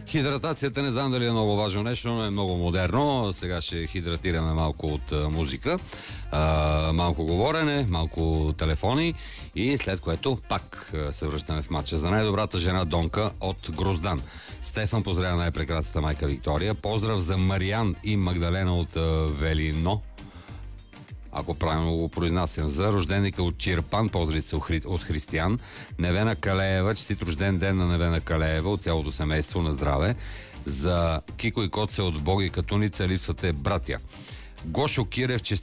Хидратацията не знам дали е много важно нещо, но е много модерно. Сега ще хидратираме малко от музика, малко говорене, малко телефони и след което пак се връщаме в матча за най-добрата жена Донка от Гроздан. Стефан поздравя най-прекрасната майка Виктория. Поздрав за Мариан и Магдалена от Велино, ако правилно го произнасям. За рожденика от Чирпан, поздравите от Християн. Невена Калеева, честит рожден ден на Невена Калеева от цялото семейство на здраве. За Кико и Коце от Боги Катуница, липсвате братя. Гошо Кирев, честит